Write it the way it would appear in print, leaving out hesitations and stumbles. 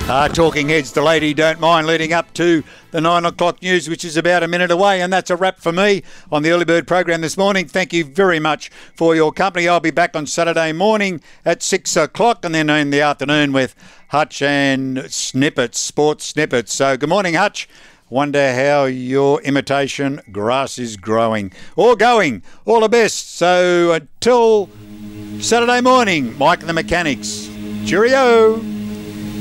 Talking Heads, the lady don't mind, leading up to the 9 o'clock news, which is about a minute away. And that's a wrap for me on the Early Bird program this morning. Thank you very much for your company. I'll be back on Saturday morning at 6 o'clock and then in the afternoon with Hutch and Snippets, Sports Snippets. So good morning, Hutch. Wonder how your imitation grass is growing or going. All the best. So until Saturday morning, Mike and the Mechanics. Cheerio.